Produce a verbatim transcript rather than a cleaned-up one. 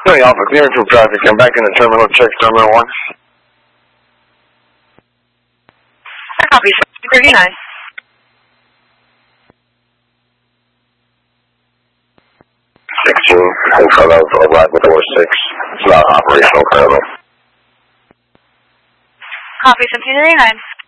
Hey, Alpha, clearing through traffic. Come back in the terminal, check terminal one. Copy, thirty-nine. sixteen, in front of arrival door six. It's not operational currently. Copy, seventeen thirty-nine.